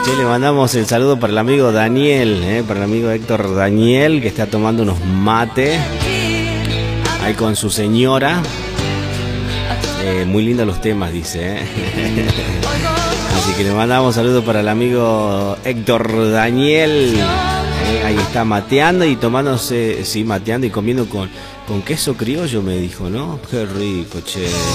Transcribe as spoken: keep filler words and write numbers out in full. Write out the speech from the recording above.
Che, le mandamos el saludo para el amigo Daniel, eh, para el amigo Héctor Daniel, que está tomando unos mates ahí con su señora. Eh, muy lindos los temas, dice. Eh. Así que le mandamos saludos para el amigo Héctor Daniel. Eh, ahí está mateando y tomándose, sí, mateando y comiendo con, con queso criollo, me dijo, ¿no? Qué rico, che.